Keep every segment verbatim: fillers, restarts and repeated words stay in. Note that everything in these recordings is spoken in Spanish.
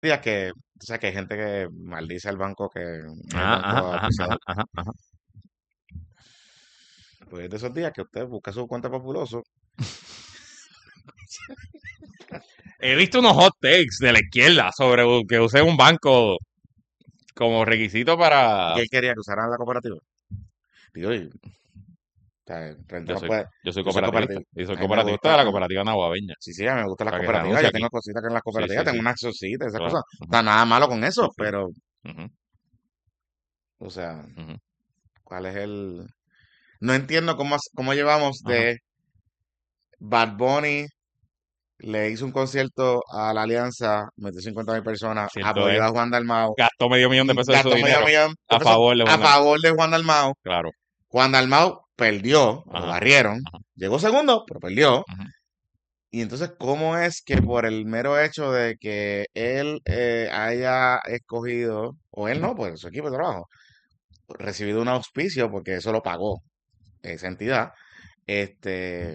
días que, o sea, que hay gente que maldice al banco, que el Ajá, banco ajá, ajá, ajá, auspiciador. ajá, ajá. Pues de esos días que usted busca su cuenta populoso, He visto unos hot takes de la izquierda sobre u- que use un banco como requisito para... ¿qué él quería que usaran la cooperativa? Digo, y, o sea, Renta Yo no soy, puede. yo soy Yo soy cooperativista cooperativo. y soy A mí me cooperativista de gusta, la a mí- cooperativa Naguabeña. sí, sí, a mí me gustan las Para que se cooperativas. anuncie Ya tengo aquí. cositas que en las Sí, cooperativas, sí, tengo sí. una exorcita, esas Claro. cosas. No Ujú. está nada malo con Sí, eso, sí. pero, Ujú, o sea, ujú. ¿cuál es el...? No entiendo cómo, cómo llevamos Ajá. de Bad Bunny le hizo un concierto a la Alianza, metió cincuenta mil personas, Cierto apoyó es. a Juan Dalmau, Gastó medio millón de mm, pesos de su gastó medio dinero millón de a pesos favor de a Juan Dalmau. favor de Juan Dalmau. Claro. Juan Dalmau perdió, lo Ajá. barrieron, Ajá. llegó segundo, pero perdió. Ujú. Y entonces, ¿cómo es que por el mero hecho de que él eh, haya escogido, o él no, pues su equipo de trabajo, recibido un auspicio, porque eso lo pagó esa entidad, este,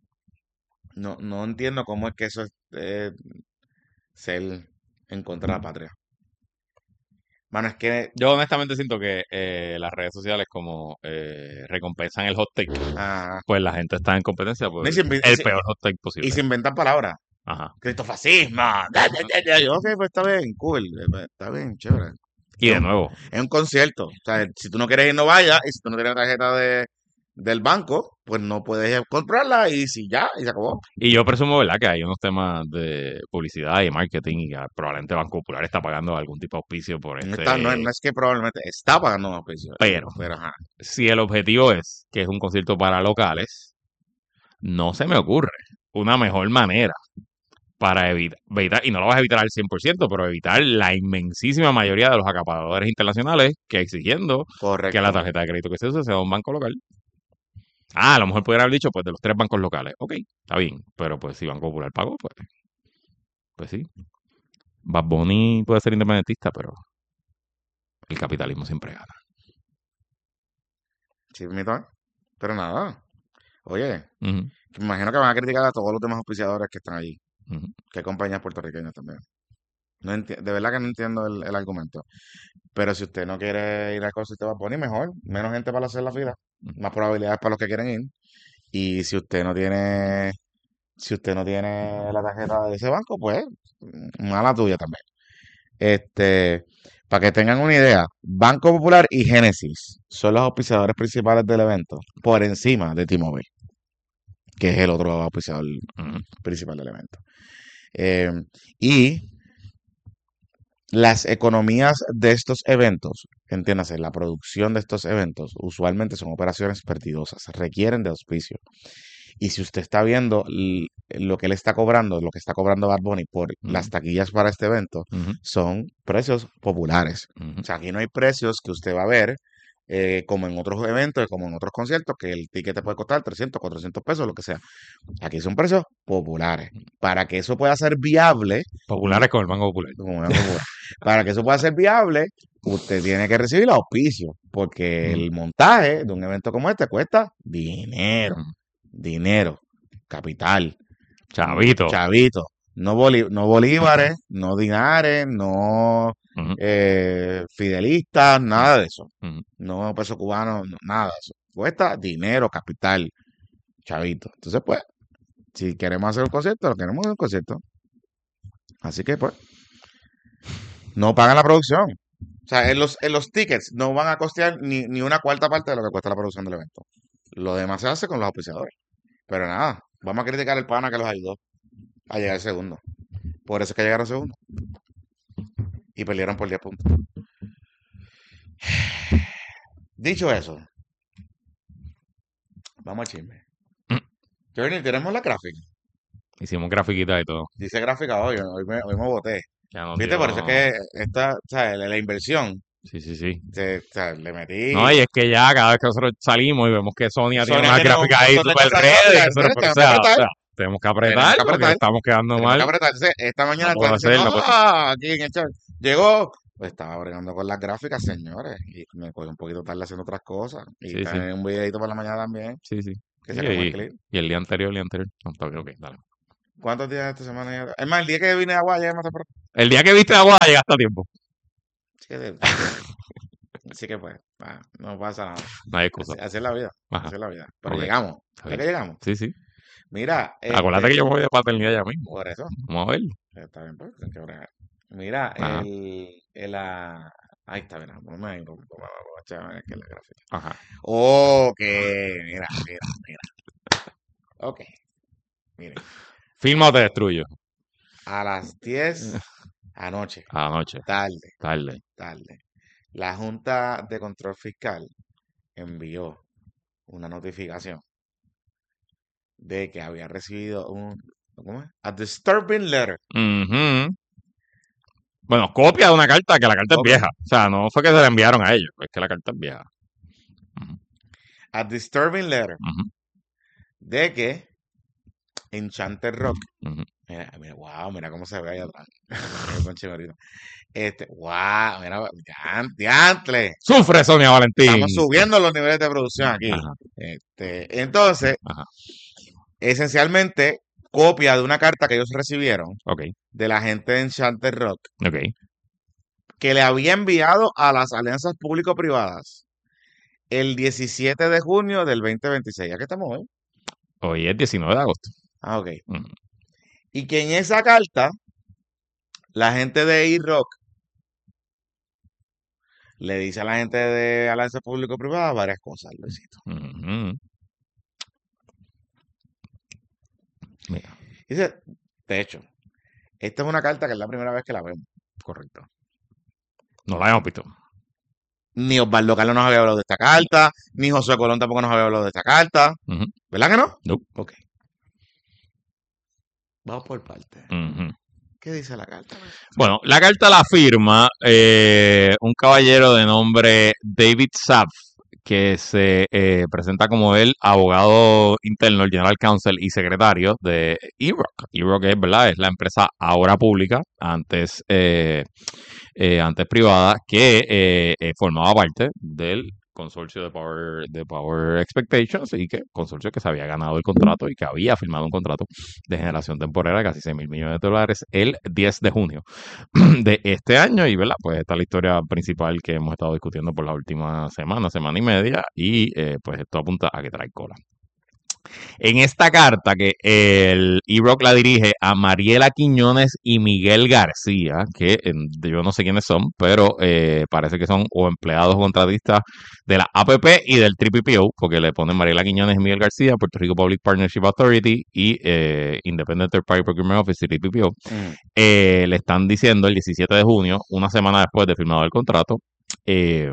no, no entiendo cómo es que eso es eh, ser en contra de la patria. Mano, es que, Yo honestamente siento que eh, las redes sociales como eh, recompensan el hot take, ah, pues la gente está en competencia no, y por se, inven- y el se- peor hot take y posible. se inventan palabras. Ajá. Cristofascismo. da, da, da, da. Yo, ok, pues está bien, cool. eh, pues, está bien, chévere. Y Es de un, nuevo, es un concierto. O sea, si tú no quieres ir, no vayas. Y si tú no tienes tarjeta de, del banco, pues no puedes comprarla. Y si ya, y se acabó. y yo presumo, ¿verdad?, que hay unos temas de publicidad y marketing y que probablemente Banco Popular está pagando algún tipo de auspicio por No, está, no, es- este, no es que probablemente está pagando un auspicio. eh, pero pero ajá. si el objetivo es que es un concierto para locales, no se me ocurre una mejor manera para evita- evitar, y no lo vas a evitar al cien por ciento, pero evitar la inmensísima mayoría de los acaparadores internacionales que exigiendo que la Correcto. tarjeta de crédito que se use sea de un banco local. Ah, a lo mejor pudieran haber dicho, pues, de los tres bancos locales. Ok, está bien, pero pues si Banco Popular pagó, pues, pues sí. Bad Bunny puede ser independentista, pero el capitalismo siempre gana. Sí, mi ton. Pero nada. Oye, Ujú, me imagino que van a criticar a todos los demás auspiciadores que están allí. ujú. Que compañías puertorriqueñas también. No enti- de verdad que no entiendo el, el argumento. Pero si usted no quiere ir al concierto de Bad Bunny, mejor. Menos gente para hacer la fila. Más probabilidades para los que quieren ir. Y si usted no tiene, si usted no tiene la tarjeta de ese banco, pues mala tuya también. Este, para que tengan una idea, Banco Popular y Génesis son los auspiciadores principales del evento, por encima de T-Mobile, que es el otro auspiciador Ujú. principal del evento. Eh, y las economías de estos eventos, entiéndase, la producción de estos eventos, usualmente son operaciones perdidosas, requieren de auspicio. Y si usted está viendo l- lo que él está cobrando, lo que está cobrando Bad Bunny por las Ujú, taquillas para este evento, ujú, son precios populares. ujú. O sea, aquí no hay precios que usted va a ver eh, como en otros eventos, como en otros conciertos, que el ticket te puede costar trescientos, cuatrocientos pesos, lo que sea. Aquí son precios populares. Para que eso pueda ser viable, Populares con el Banco Popular. como Banco Popular, para que eso pueda ser viable, usted tiene que recibir el auspicio, porque Ujú, el montaje de un evento como este cuesta dinero, ujú. dinero, capital, mm, Chavito. chavito, no, bolí- no bolívares, no dinares, no Ujú, eh, fidelistas, ujú, nada de eso, ujú. no peso cubano, no, nada de eso. Cuesta dinero, capital, chavito. Entonces, pues, si queremos hacer un concierto, lo queremos hacer un concierto. Así que, pues, no pagan la producción. O sea, en los, en los tickets no van a costear ni, ni una cuarta parte de lo que cuesta la producción del evento. Lo demás se hace con los auspiciadores. Pero nada, vamos a criticar al pana que los ayudó a llegar segundo. Por eso es que llegaron segundo. Y perdieron por diez puntos. Dicho eso, vamos al chisme. Mm. Journey, tenemos la gráfica. Hicimos grafiquitas y todo. Dice gráfica hoy, hoy me, hoy me boté. Ya nos ¿Viste? dio. Por eso es que esta, o sea, la, la inversión, Sí, sí, sí. se- o sea, le No, metí. y es que ya cada vez que nosotros salimos y vemos que Sonia tiene Sonia unas tiene un gráficas ahí montón de super cosas redes, gráficas, nosotros, entonces pero, o tenemos que sea, o apretar. sea, tenemos que Tenemos apretar que porque apretar. estamos quedando Tenemos que mal. apretar. Entonces, esta No mañana puedo están diciendo, hacer, no puedo hacer. ah, aquí en el chat. Llegó. Pues estaba bregando con las gráficas, señores. Y me cogí un poquito tarde haciendo otras cosas. Y Sí, sí, también un videito por la mañana también. sí, sí. Que Y, se como el y, clip. y el día anterior, el día anterior. No, está bien, ok, dale. ¿Cuántos días esta semana ya? Es más, el día que vine a Aguaya ya me está por... El día que viste agua llegaste a tiempo. Así que, de- así que pues, ah, no pasa nada. No hay excusa. Así, así es la vida. Ajá. Así es la vida. Pero Ok. llegamos. Está ¿Ya bien. que llegamos? Sí, sí. Mira, Acuérdate este, que yo me voy de paternidad ya mismo. por eso, Vamos a ver. está bien, pues, hay que bregar. Mira, Ajá. el, el, ah, ahí está, mira, ponme ahí, ponme, ponme, ponme, échame aquí la gráfica. Ajá. Ok, mira, mira, mira. Ok, miren, Firma o te destruyo. a las diez anoche, Anoche. tarde, Tarde. tarde, la Junta de Control Fiscal envió una notificación de que había recibido un, ¿cómo es? A disturbing letter. Ujú. Bueno, copia de una carta que la carta es Ok. vieja. O sea, no fue que se la enviaron a ellos, es que la carta es vieja. Ujú, A disturbing letter ujú, de que Enchanted Rock, ujú. mira, mira, wow, mira cómo se ve ahí atrás. El conche ahorita. Este, wow, mira, dian- diantre. Sufre Sonia Valentín. Estamos subiendo los niveles de producción aquí. Ajá, Este, entonces, ajá. esencialmente, copia de una carta que ellos recibieron Ok, de la gente de Enchanted Rock ok. que le había enviado a las alianzas público-privadas el diecisiete de junio del dos mil veintiséis. ¿Ya que estamos hoy? Hoy es diecinueve de agosto. Ah, ok. Ujú. Y que en esa carta, la gente de E-Rock le dice a la gente de alianzas público-privadas varias cosas, Luisito. Ujú. Mira, Dice, de hecho, esta es una carta que es la primera vez que la vemos. correcto. No la habíamos visto. Ni Osvaldo Carlos nos había hablado de esta carta, ni José Colón tampoco nos había hablado de esta carta. Ujú. ¿Verdad que no? No. Ok. Vamos por partes. Ujú. ¿Qué dice la carta? Bueno, la carta la firma eh, un caballero de nombre David Sapp, que se eh, presenta como el abogado interno, el General Counsel y secretario de E-Rock. E-Rock es, ¿verdad? Es la empresa ahora pública, antes, eh, eh, antes privada, que eh, eh, formaba parte del consorcio de Power, de Power Expectations y que consorcio que se había ganado el contrato y que había firmado un contrato de generación temporera de casi seis mil millones de dólares el diez de junio de este año. Y, ¿verdad? Pues esta es la historia principal que hemos estado discutiendo por la última semana, semana y media, y eh, pues esto apunta a que trae cola. En esta carta que el E-Rock la dirige a Mariela Quiñones y Miguel García, que eh, yo no sé quiénes son, pero eh, parece que son o empleados o contratistas de la A P P y del T P P O, porque le ponen Mariela Quiñones y Miguel García, Puerto Rico Public Partnership Authority y eh, Independent Third Party Procurement Office y T P P O. Mm. Eh, le están diciendo el diecisiete de junio, una semana después de firmado el contrato, eh,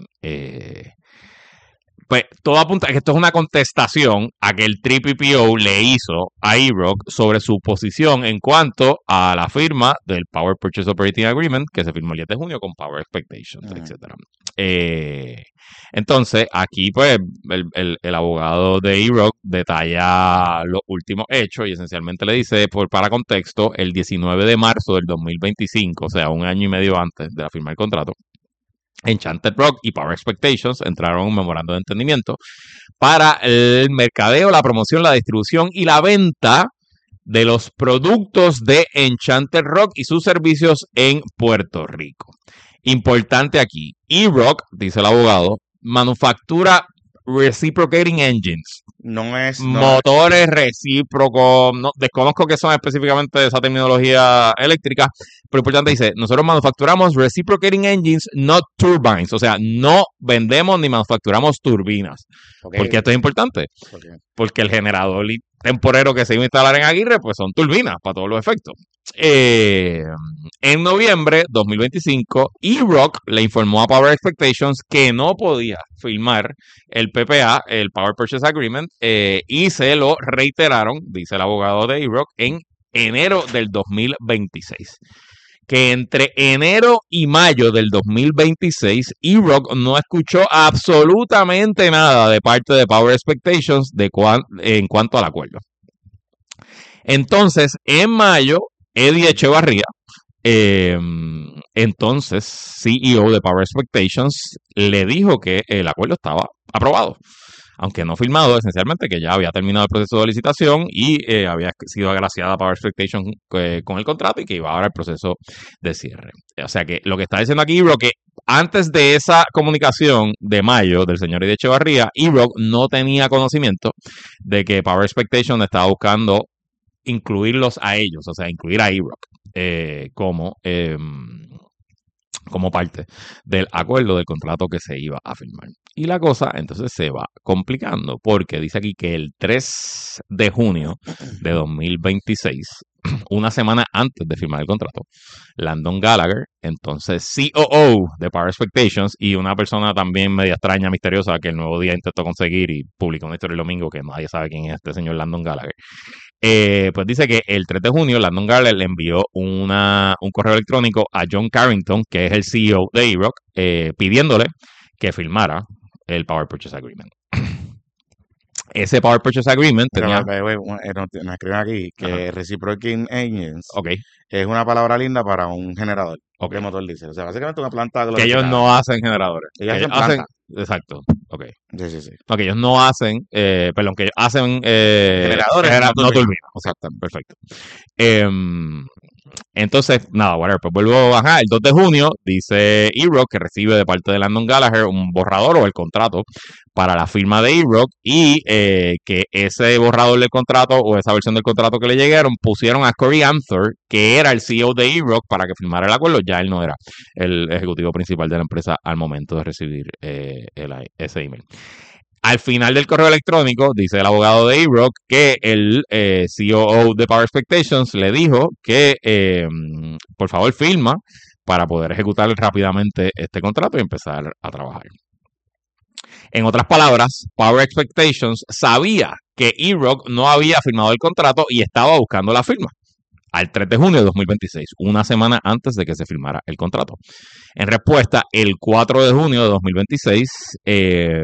eh, pues todo apunta a que esto es una contestación a que el T P P O le hizo a E-Rock sobre su posición en cuanto a la firma del Power Purchase Operating Agreement que se firmó el diez de junio con Power Expectations, Mm. etcétera. Eh, entonces, aquí pues el, el, el abogado de E-Rock detalla los últimos hechos y esencialmente le dice, por para contexto, el diecinueve de marzo del dos mil veinticinco, o sea, un año y medio antes de la firma del contrato, Enchanted Rock y Power Expectations entraron en un memorando de entendimiento para el mercadeo, la promoción, la distribución y la venta de los productos de Enchanted Rock y sus servicios en Puerto Rico. Importante aquí, E-Rock, dice el abogado, manufactura reciprocating engines. No es. No, Motores recíprocos, no, desconozco qué son específicamente esa terminología eléctrica, pero importante dice, nosotros manufacturamos reciprocating engines, not turbines, o sea, no vendemos ni manufacturamos turbinas. okay. ¿Por qué esto es importante? Okay. Porque el generador temporero que se iba a instalar en Aguirre, pues son turbinas para todos los efectos. Eh, en noviembre de dos mil veinticinco, E-Rock le informó a Power Expectations que no podía firmar el P P A, el Power Purchase Agreement, eh, y se lo reiteraron, dice el abogado de E-Rock, en enero del dos mil veintiséis. Que entre enero y mayo del dos mil veintiséis, E-Rock no escuchó absolutamente nada de parte de Power Expectations de cuan, en cuanto al acuerdo. Entonces, en mayo, Eddie Echevarría, eh, entonces C E O de Power Expectations, le dijo que el acuerdo estaba aprobado. aunque no firmado, esencialmente que ya había terminado el proceso de licitación y eh, había sido agraciada Power Expectation eh, con el contrato y que iba ahora al proceso de cierre. O sea que lo que está diciendo aquí Ebro que antes de esa comunicación de mayo del señor Eddie Echevarría, Ebro no tenía conocimiento de que Power Expectation estaba buscando incluirlos a ellos, o sea, incluir a E-Rock eh, como, eh, como parte del acuerdo del contrato que se iba a firmar. Y la cosa entonces se va complicando porque dice aquí que el tres de junio de dos mil veintiséis, una semana antes de firmar el contrato, Landon Gallagher, entonces C O O de Power Expectations y una persona también media extraña, misteriosa que el Nuevo Día intentó conseguir y publicó una historia el domingo que nadie sabe quién es este señor Landon Gallagher. Eh, pues dice que el tres de junio Landon Gallagher le envió una, un correo electrónico a John Carrington, que es el C E O de E-Rock, eh, pidiéndole que firmara el Power Purchase Agreement. Ese Power Purchase Agreement Pero, tenía... by the way, un- eh, nos, nos escriben aquí que Ajá. Reciprocating Engines Ok, es una palabra linda para un generador ok. de motor diésel. O sea, básicamente una planta Que ellos glorificada. no hacen generadores. Ellos Que ellos hacen hacen... planta. Exacto, ok. Sí, sí, sí. No, que ellos no hacen, eh, perdón, que ellos hacen eh, Generadores, genera- no no turbinas. turbinas. Exacto, perfecto. Em, entonces, nada, whatever. Pues vuelvo, ajá, el dos de junio dice E-Rock que recibe de parte de Landon Gallagher un borrador o el contrato para la firma de E-Rock y eh, que ese borrador del contrato o esa versión del contrato que le llegaron pusieron a Corey Anthor, que era el C E O de E-Rock, para que firmara el acuerdo. Ya él no era el ejecutivo principal de la empresa al momento de recibir eh, el, ese email. Al final del correo electrónico, dice el abogado de E-Rock que el eh, C O O de Power Expectations le dijo que eh, por favor firma para poder ejecutar rápidamente este contrato y empezar a trabajar. En otras palabras, Power Expectations sabía que E-Rock no había firmado el contrato y estaba buscando la firma al tres de junio de dos mil veintiséis, una semana antes de que se firmara el contrato. En respuesta, el cuatro de junio de dos mil veintiséis, eh,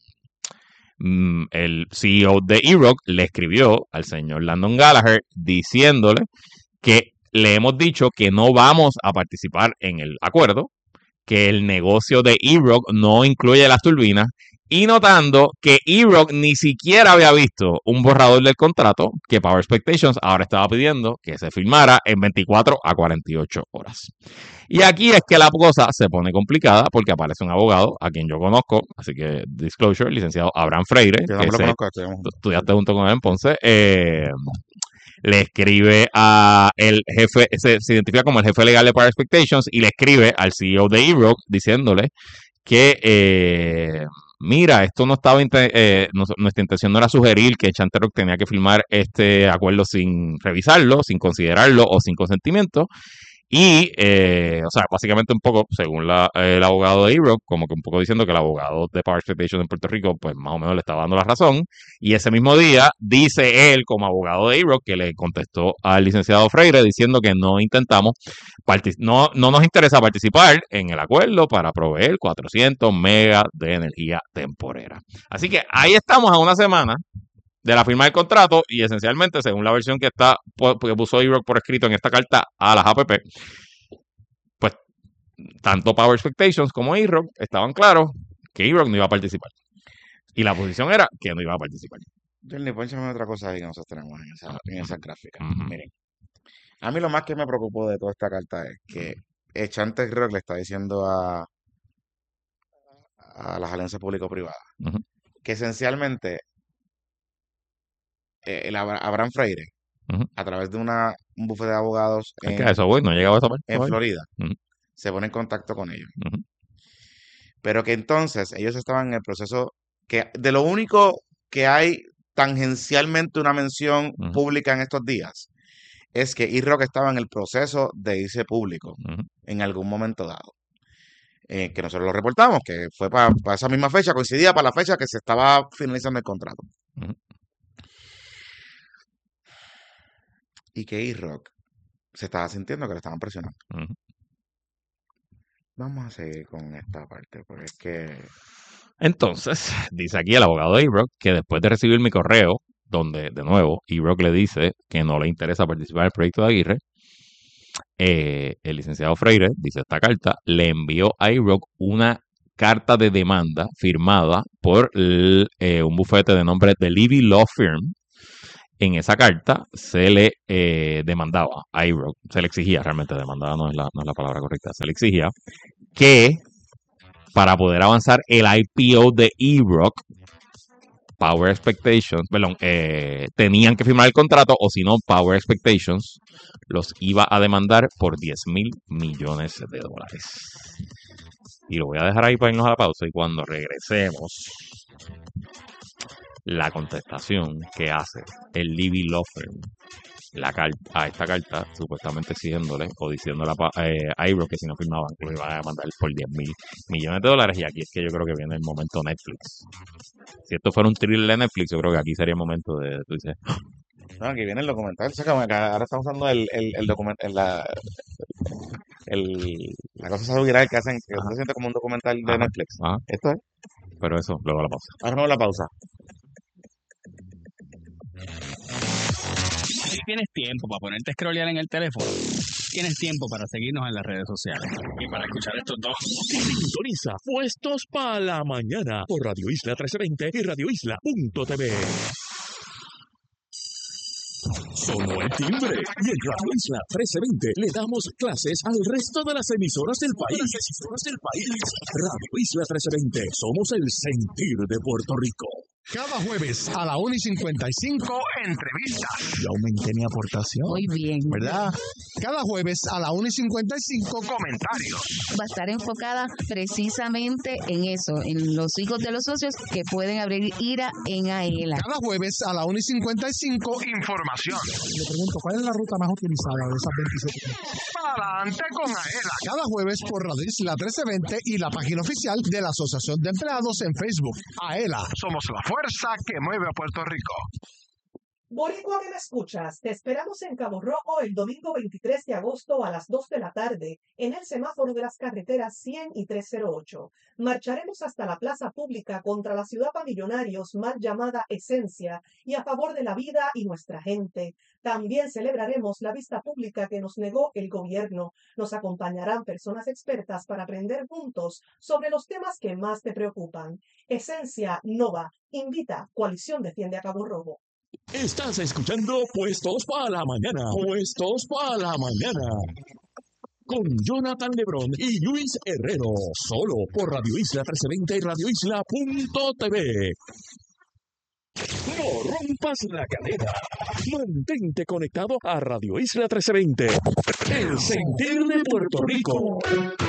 el C E O de E-Rock le escribió al señor Landon Gallagher diciéndole que le hemos dicho que no vamos a participar en el acuerdo, que el negocio de E-Rock no incluye las turbinas, y notando que E-Rock ni siquiera había visto un borrador del contrato que Power Expectations ahora estaba pidiendo que se firmara en veinticuatro a cuarenta y ocho horas. Y aquí es que la cosa se pone complicada porque aparece un abogado a quien yo conozco, así que disclosure, el licenciado Abraham Freire, Yo que no lo se, conozco, estudiamos juntos. estudiaste junto con él en Ponce, eh, le escribe a el jefe, se, se identifica como el jefe legal de Power Expectations y le escribe al C E O de E-Rock diciéndole que eh, mira, esto no estaba, eh, no, nuestra intención no era sugerir que Chanterock tenía que firmar este acuerdo sin revisarlo, sin considerarlo o sin consentimiento. Y, eh, o sea, básicamente un poco, según la, el abogado de E-Rock, como que un poco diciendo que el abogado de Power Expectations en Puerto Rico, pues más o menos le estaba dando la razón. Y ese mismo día, dice él, como abogado de E-Rock, que le contestó al licenciado Freire diciendo que no intentamos, no, no nos interesa participar en el acuerdo para proveer cuatrocientos megas de energía temporera. Así que ahí estamos a una semana de la firma del contrato y esencialmente, según la versión que está que puso E-Rock por escrito en esta carta a las A P P, pues tanto Power Expectations como E-Rock estaban claros que E-Rock no iba a participar. Y la posición era que no iba a participar. Johnny, pónchame otra cosa ahí que nosotros tenemos en esa, en esas gráficas. Uh-huh. Miren, a mí lo más que me preocupó de toda esta carta es que Chante Rock le está diciendo a, a las alianzas público-privadas uh-huh. que esencialmente eh, el Abra- Abraham Freire, uh-huh. a través de una, un bufete de abogados Es en, que eso, güey, no llegaba a esa parte. en Florida, uh-huh. se pone en contacto con ellos. Uh-huh. Pero que entonces ellos estaban en el proceso que de lo único que hay tangencialmente una mención uh-huh. pública en estos días es que E-Rock estaba en el proceso de irse público uh-huh. en algún momento dado. Eh, que nosotros lo reportamos, que fue para pa esa misma fecha, coincidía para la fecha que se estaba finalizando el contrato. Uh-huh. Y que E-Rock se estaba sintiendo que le estaban presionando. Uh-huh. Vamos a seguir con esta parte, porque es que... Entonces, dice aquí el abogado de E-Rock que después de recibir mi correo, donde, de nuevo, E-Rock le dice que no le interesa participar en el proyecto de Aguirre, eh, el licenciado Freire, dice esta carta, le envió a E-Rock una carta de demanda firmada por el, eh, un bufete de nombre The Levy Law Firm. En esa carta se le eh, demandaba a iRock, se le exigía, realmente demandaba no es, la, no es la palabra correcta, se le exigía que para poder avanzar el I P O de iRock, Power Expectations, perdón, eh, tenían que firmar el contrato o si no, Power Expectations los iba a demandar por diez mil millones de dólares. Y lo voy a dejar ahí para irnos a la pausa y cuando regresemos, la contestación que hace el Levy Law Firm la carta, a esta carta, supuestamente exigiéndole o diciéndole a eh, iRock que si no firmaban que lo iban a mandar por diez mil millones de dólares. Y aquí es que yo creo que viene el momento Netflix. Si esto fuera un thriller de Netflix, yo creo que aquí sería el momento de, tú dices, no, aquí viene el documental. Sácame, que ahora estamos usando el, el, el documental, la, el, la cosa esa viral que hacen, que se siente como un documental de ajá, Netflix. ajá, Esto es. pero eso, luego la pausa. Ahora no la pausa. Si tienes tiempo para ponerte a scrollear en el teléfono, tienes tiempo para seguirnos en las redes sociales y para escuchar estos dos. Sintoniza Puestos para la Mañana por Radio Isla trece veinte y radio isla punto t v. Sonó el timbre y en Radio Isla trece veinte le damos clases al resto de las emisoras del país. Emisoras del país. Radio Isla trece veinte, somos el sentir de Puerto Rico. Cada jueves a la una y cincuenta y cinco, entrevistas. Yo aumenté mi aportación. Muy bien. ¿Verdad? Cada jueves a la una y cincuenta y cinco, comentarios. Va a estar enfocada precisamente en eso, en los hijos de los socios que pueden abrir IRA en AELA. Cada jueves a la una y cincuenta y cinco, información. Le pregunto, ¿cuál es la ruta más utilizada de esas veintisiete? Adelante con AELA. Cada jueves por Radio Isla trece veinte y la página oficial de la Asociación de Empleados en Facebook. AELA, somos la fuerza que mueve a Puerto Rico. Boricua que me escuchas, te esperamos en Cabo Rojo el domingo veintitrés de agosto a las dos de la tarde en el semáforo de las carreteras cien y trescientos ocho. Marcharemos hasta la plaza pública contra la ciudad para millonarios mal llamada Esencia y a favor de la vida y nuestra gente. También celebraremos la vista pública que nos negó el gobierno. Nos acompañarán personas expertas para aprender juntos sobre los temas que más te preocupan. Esencia Nova invita Coalición Defiende a Cabo Rojo. Estás escuchando Puestos para la Mañana. Puestos para la Mañana. Con Jonathan Lebrón y Luis Herrero. Solo por Radio Isla trece veinte y radio isla punto t v. No rompas la cadena. Mantente conectado a Radio Isla trece veinte. El sentir de Puerto Rico.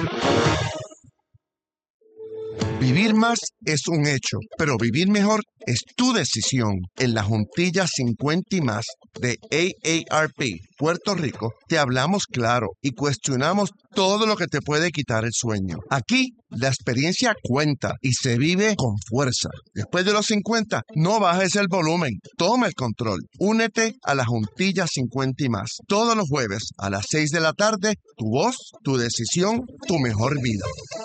Vivir más es un hecho, pero vivir mejor es tu decisión. En la Juntilla cincuenta y más de A A R P Puerto Rico, te hablamos claro y cuestionamos todo lo que te puede quitar el sueño. Aquí, la experiencia cuenta y se vive con fuerza. Después de los cincuenta, no bajes el volumen. Toma el control. Únete a la Juntilla cincuenta y más. Todos los jueves a las seis de la tarde, tu voz, tu decisión, tu mejor vida.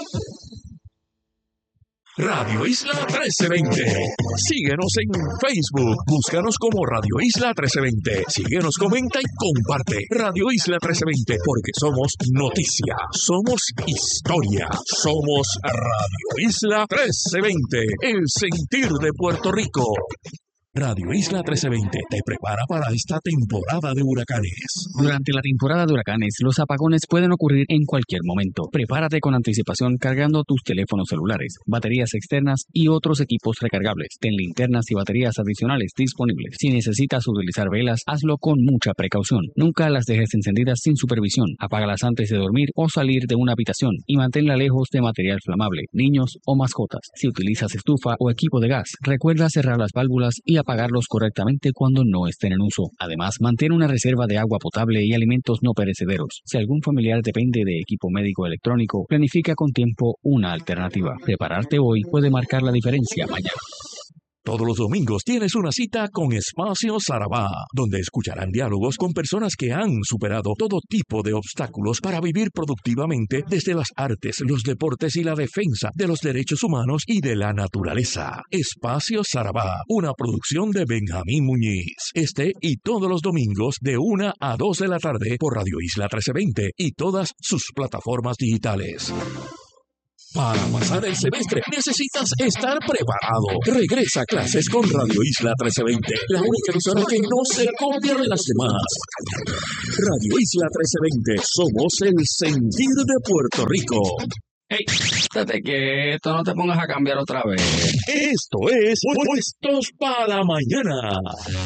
Radio Isla trece veinte. Síguenos en Facebook. Búscanos como Radio Isla trece veinte. Síguenos, comenta y comparte. Radio Isla trece veinte, porque somos noticia, somos historia, somos Radio Isla trece veinte. El sentir de Puerto Rico. Radio Isla trece veinte te prepara para esta temporada de huracanes. Durante la temporada de huracanes, los apagones pueden ocurrir en cualquier momento. Prepárate con anticipación cargando tus teléfonos celulares, baterías externas y otros equipos recargables. Ten linternas y baterías adicionales disponibles. Si necesitas utilizar velas, hazlo con mucha precaución. Nunca las dejes encendidas sin supervisión. Apágalas antes de dormir o salir de una habitación y manténla lejos de material flamable, niños o mascotas. Si utilizas estufa o equipo de gas, recuerda cerrar las válvulas y apagarlos correctamente cuando no estén en uso. Además, mantén una reserva de agua potable y alimentos no perecederos. Si algún familiar depende de equipo médico electrónico, planifica con tiempo una alternativa. Prepararte hoy puede marcar la diferencia mañana. Todos los domingos tienes una cita con Espacio Sarabá, donde escucharán diálogos con personas que han superado todo tipo de obstáculos para vivir productivamente desde las artes, los deportes y la defensa de los derechos humanos y de la naturaleza. Espacio Sarabá, una producción de Benjamín Muñiz. Este y todos los domingos de una a dos de la tarde por Radio Isla trece veinte y todas sus plataformas digitales. Para pasar el semestre necesitas estar preparado. Regresa a clases con Radio Isla trece veinte, la única emisora que no se copia de las demás. Radio Isla trece veinte, somos el sentir de Puerto Rico. Ey, estate quieto, no te pongas a cambiar otra vez. Esto es Puestos para Mañana.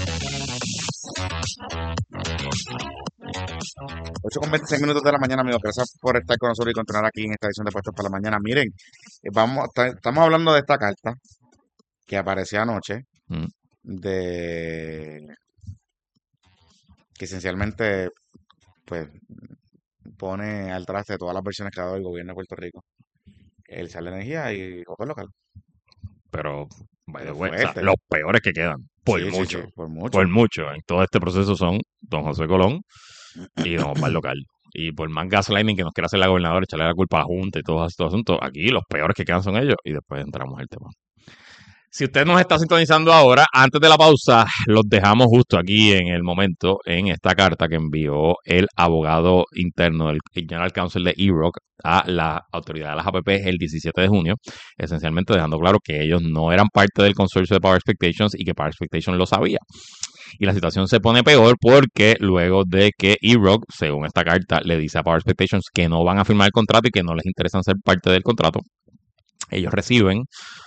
ocho con veintiséis minutos de la mañana, amigos. Gracias por estar con nosotros y continuar aquí en esta edición de Puestos para la Mañana. Miren, eh, vamos, ta- estamos hablando de esta carta que apareció anoche, Mm. de que esencialmente pues pone al traste todas las versiones que ha dado el gobierno de Puerto Rico. El sal de energía y hotel local. Pero, by the Pero way, o sea, fuerte. los peores que quedan, por Sí, sí, mucho, sí, por mucho. por mucho, en todo este proceso son don José Colón y don Osvaldo Local. Y por más gaslighting que nos quiera hacer la gobernadora, echarle la culpa a la Junta y todos estos asuntos, aquí los peores que quedan son ellos y después entramos en el tema. Si usted nos está sintonizando ahora, antes de la pausa, los dejamos justo aquí en el momento, en esta carta que envió el abogado interno del General Counsel de E R O C a la autoridad de las A P P el diecisiete de junio, esencialmente dejando claro que ellos no eran parte del consorcio de Power Expectations y que Power Expectations lo sabía. Y la situación se pone peor porque luego de que E R O C, según esta carta, le dice a Power Expectations que no van a firmar el contrato y que no les interesa ser parte del contrato, ellos reciben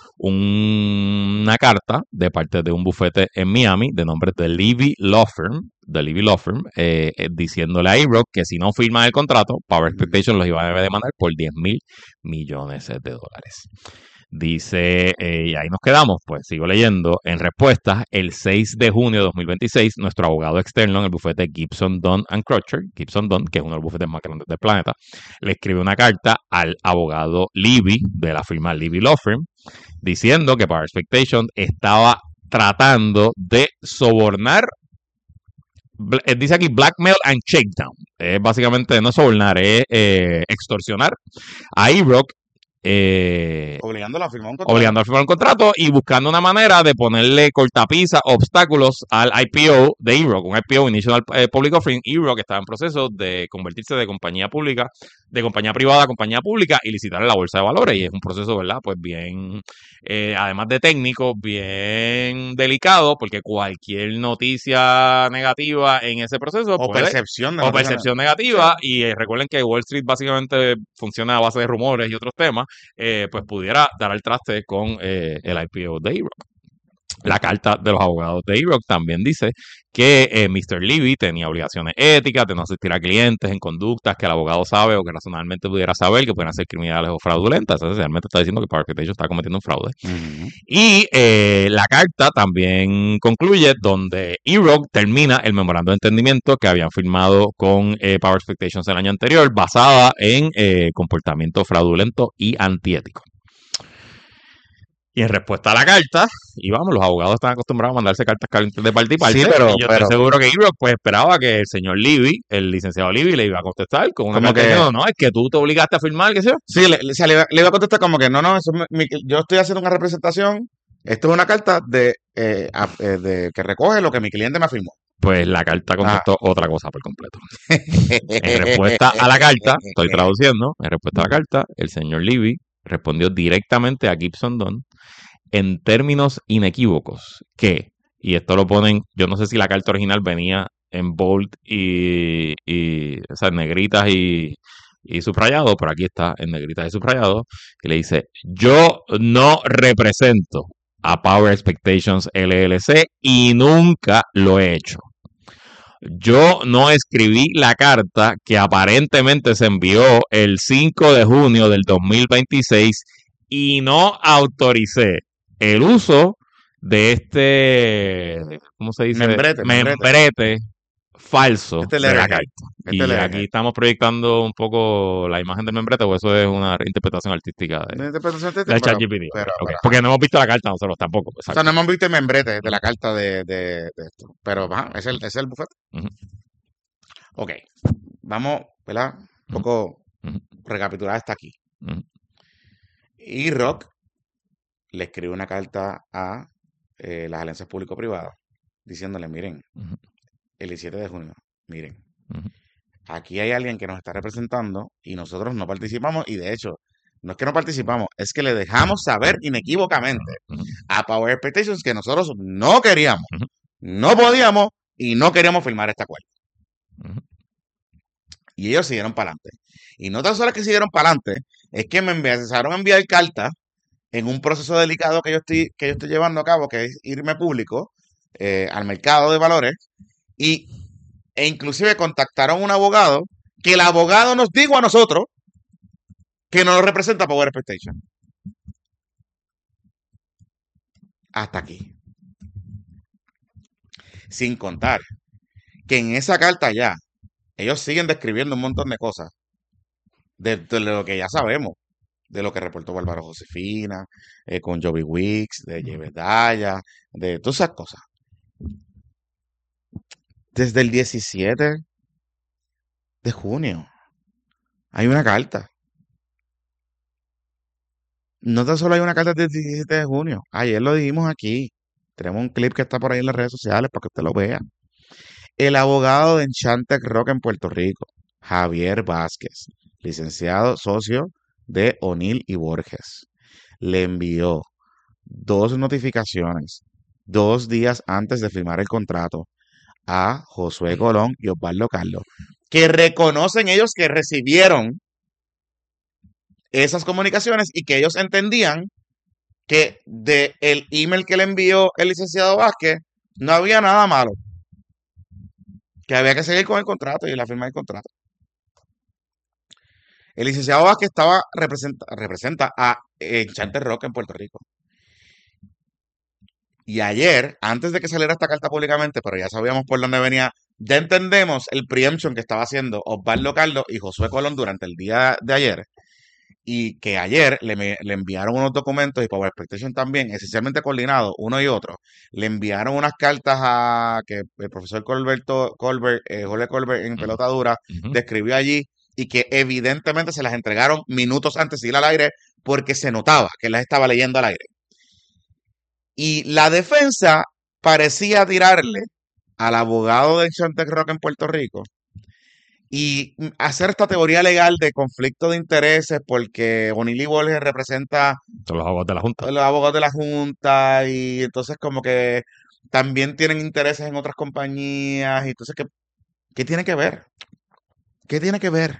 un- una carta de parte de un bufete en Miami de nombre de Levy Law Firm, de Levy Law Firm, eh, eh, diciéndole a E R O C que si no firman el contrato, Power Expectations los iba a demandar por diez mil millones de dólares. Dice, eh, y ahí nos quedamos, pues sigo leyendo. En respuesta, el seis de junio de dos mil veintiséis, nuestro abogado externo en el bufete Gibson, Dunn and Crutcher, Gibson Dunn, que es uno de los bufetes más grandes del planeta, le escribe una carta al abogado Levy de la firma Levy Law Firm, diciendo que Power Expectations estaba tratando de sobornar, bl- eh, dice aquí blackmail and shakedown, es básicamente no es sobornar, es eh, extorsionar a E R O C, eh, Obligándolo a firmar un contrato. obligando a firmar un contrato y buscando una manera de ponerle cortapisa, obstáculos al I P O de E R O C, un I P O, Initial eh, Public Offering. E R O C que estaba en proceso de convertirse de compañía pública, de compañía privada a compañía pública y licitar en la bolsa de valores. Y es un proceso, ¿verdad? Pues bien, eh, además de técnico, bien delicado, porque cualquier noticia negativa en ese proceso O puede- percepción de o noticia percepción negativa, y eh, recuerden que Wall Street básicamente funciona a base de rumores y otros temas, eh, pues pudiera dar al traste con eh, el I P O de E R O C. La carta de los abogados de E R O C también dice que eh, mister Levy tenía obligaciones éticas de no asistir a clientes en conductas que el abogado sabe o que razonablemente pudiera saber que pueden ser criminales o fraudulentas. Esencialmente está diciendo que Power Expectations está cometiendo un fraude. Ujú. Y eh, la carta también concluye donde E R O C termina el memorando de entendimiento que habían firmado con eh, Power Expectations el año anterior, basada en eh, comportamiento fraudulento y antiético. Y en respuesta a la carta, y vamos, los abogados están acostumbrados a mandarse cartas calientes de parte y parte. Sí, pero- y yo pero- estoy seguro que E R O C pues esperaba que el señor Levy, el licenciado Levy, le iba a contestar con una Como carta que- diciendo, no, es que tú te obligaste a firmar, qué sé yo. Sí, le, le- o sea, le iba, le iba a contestar como que no, no, eso es mi- mi- yo estoy haciendo una representación. Esto es una carta de, eh, a- eh, de que recoge lo que mi cliente me afirmó. Pues la carta contestó Ah. otra cosa por completo. En respuesta a la carta, estoy traduciendo, en respuesta a la carta, el señor Levy respondió directamente a Gibson Dunn en términos inequívocos que, y esto lo ponen, yo no sé si la carta original venía en bold y, y o sea, en negritas y, y subrayado, pero aquí está en negritas y subrayado, que le dice, yo no represento a Power Expectations L L C y nunca lo he hecho. Yo no escribí la carta que aparentemente se envió el cinco de junio del dos mil veintiséis y no autoricé el uso de este, ¿cómo se dice? Membrete, membrete. Membrete falso Este de la letterhead. carta. Este Y letterhead. aquí estamos proyectando un poco la imagen del membrete, o eso es una interpretación artística Una de, interpretación artística, del pero- ChatGPT. pero- Ok, pero- porque no hemos visto la carta nosotros tampoco. O sea, exacto. no hemos visto el membrete de la carta de, de, de esto. Pero, ajá, es el, es el bufete. Ujú. Ok, vamos, ¿verdad? Un poco Ujú. recapitular hasta aquí. Ujú. Y Rock le escribe una carta a eh, las alianzas público-privadas diciéndole, miren, Ujú. el diecisiete de junio, miren, Ujú. aquí hay alguien que nos está representando y nosotros no participamos y de hecho no es que no participamos, es que le dejamos saber inequívocamente Ujú. a Power Expectations que nosotros no queríamos, Ujú. no podíamos y no queríamos firmar este acuerdo. Ujú. Y ellos siguieron para adelante. Y no tan solo es que siguieron para adelante, es que me envi- empezaron a enviar cartas en un proceso delicado que yo estoy, que yo estoy llevando a cabo, que es irme público eh, al mercado de valores, y, e inclusive contactaron a un abogado, que el abogado nos dijo a nosotros que no lo representa Power Expectation. Hasta aquí. Sin contar que en esa carta ya, ellos siguen describiendo un montón de cosas de, de lo que ya sabemos, de lo que reportó Bárbara Josefina, eh, con Joey Wicks, de Yevedaya, de todas esas cosas. Desde el diecisiete de junio hay una carta. No tan solo hay una carta del diecisiete de junio. Ayer lo dijimos aquí. Tenemos un clip que está por ahí en las redes sociales para que usted lo vea. El abogado de Enchantec Rock en Puerto Rico, Javier Vázquez, licenciado socio de O'Neill y Borges, le envió dos notificaciones dos días antes de firmar el contrato a Josué Colón y Osvaldo Carlos, que reconocen ellos que recibieron esas comunicaciones y que ellos entendían que de el email que le envió el licenciado Vázquez no había nada malo, que había que seguir con el contrato y la firma del contrato. El licenciado Vázquez estaba representa, representa a Enchantec Rock en Puerto Rico. Y ayer, antes de que saliera esta carta públicamente, pero ya sabíamos por dónde venía, ya entendemos el preemption que estaba haciendo Osvaldo Carlos y Josué Colón durante el día de ayer. Y que ayer le, me- le enviaron unos documentos y Power Expectation también, esencialmente coordinados, uno y otro. Le enviaron unas cartas a que el profesor Colberto, Colbert, eh, Jorge Colbert en Ujú. pelota dura Ujú. describió allí y que evidentemente se las entregaron minutos antes de ir al aire porque se notaba que las estaba leyendo al aire. Y la defensa parecía tirarle al abogado de Enchantec Rock en Puerto Rico y mm, hacer esta teoría legal de conflicto de intereses porque O'Neill y Borges representa Son los abogados de la Junta. a los abogados de la Junta y entonces como que también tienen intereses en otras compañías y entonces ¿qué, qué tiene que ver? ¿Qué tiene que ver?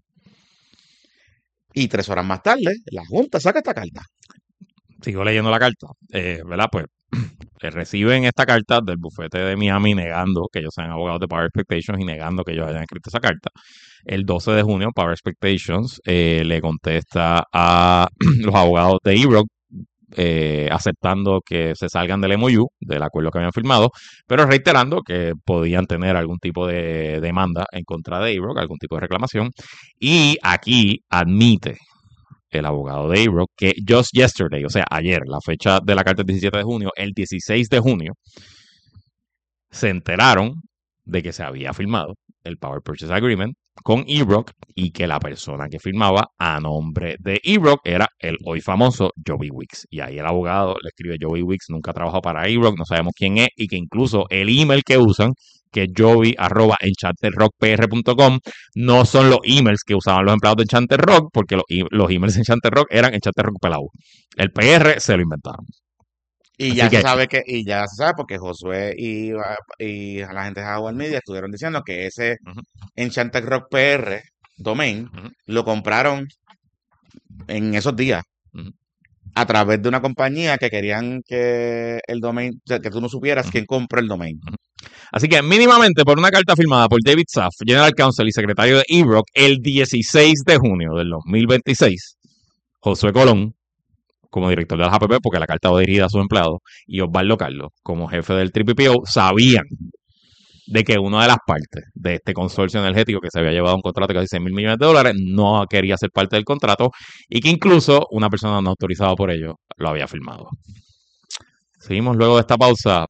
Y tres horas más tarde, la Junta saca esta carta. Sigo leyendo la carta, eh, ¿verdad? Pues eh, reciben esta carta del bufete de Miami negando que ellos sean abogados de Power Expectations y negando que ellos hayan escrito esa carta. El doce de junio, Power Expectations eh, le contesta a los abogados de E-Rock eh, aceptando que se salgan del M O U, del acuerdo que habían firmado, pero reiterando que podían tener algún tipo de demanda en contra de E-Rock, algún tipo de reclamación. Y aquí admite el abogado de A-Rock, que just yesterday, o sea, ayer, la fecha de la carta es diecisiete de junio, el dieciséis de junio, se enteraron de que se había firmado el Power Purchase Agreement con E-Rock y que la persona que firmaba a nombre de E-Rock era el hoy famoso Joey Wicks. Y ahí el abogado le escribe: Joey Wicks nunca trabajó para E-Rock, no sabemos quién es, y que incluso el email que usan, que es joey arroba enchanted rock p r punto com, no son los emails que usaban los empleados de Enchanted Rock, porque los, e- los emails de Enchanted Rock eran Enchanted Rock Pelado. El P R se lo inventaron. Y Así ya se que, sabe que, y ya se sabe porque Josué y, ah, y la gente de Howard Media estuvieron diciendo que ese ujú, Enchanted Rock P R domain ujú, lo compraron en esos días ujú, a través de una compañía que querían que el domain, o sea, que tú no supieras ujú, quién compró el domain. ujú. Así que mínimamente por una carta firmada por David Saff, General Counsel y secretario de E-Rock, el dieciséis de junio del dos mil veintiséis, Josué Colón, como director de la J P P, porque la carta va dirigida a sus empleados, y Osvaldo Carlos, como jefe del T P P O, sabían de que una de las partes de este consorcio energético que se había llevado un contrato de casi seis mil millones de dólares no quería ser parte del contrato y que incluso una persona no autorizada por ello lo había firmado. Seguimos luego de esta pausa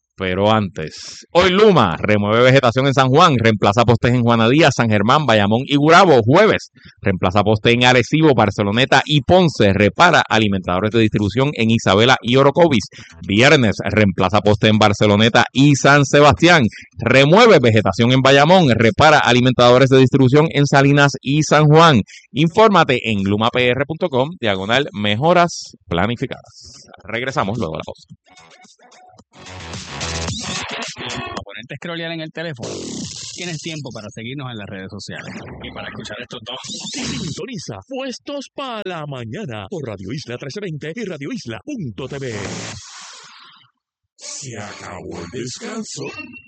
Pero antes, hoy Luma remueve vegetación en San Juan, reemplaza postes en Juana Díaz, San Germán, Bayamón y Gurabo. Jueves, reemplaza postes en Arecibo, Barceloneta y Ponce. Repara alimentadores de distribución en Isabela y Orocovis. Viernes, reemplaza postes en Barceloneta y San Sebastián. Remueve vegetación en Bayamón, repara alimentadores de distribución en Salinas y San Juan. Infórmate en lumapr punto com, diagonal mejoras planificadas. Regresamos luego a la pausa. A ponerte a scrollear en el teléfono, tienes tiempo para seguirnos en las redes sociales y para escuchar estos dos. Sintoniza Puestos para la Mañana por Radio Isla trece veinte y radio isla punto t v. Se acabó el descanso.